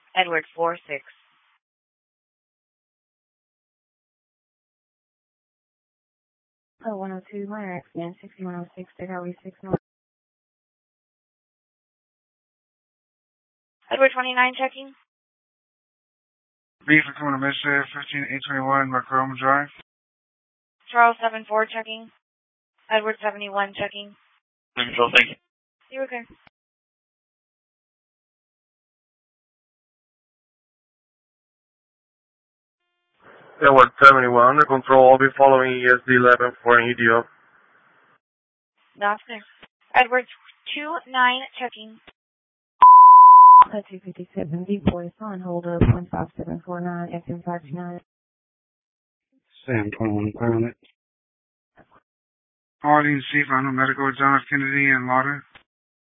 Edward 46. Oh, 102, minor accident, 6106, Highway 69. Edward 29 checking. B for coming to Midship, 15821, Macroma Drive. Charles 74 checking. Edward 71 checking. Control, thank you. You're okay. Edward 71, under control. I'll be following ESD 11 for an EDO. That's clear. Edward 29 checking. 257, D4 is on hold of 15749, FM529. Sam 21, clear on it. Arlene C, Final Medical, John F. Kennedy and Lauder.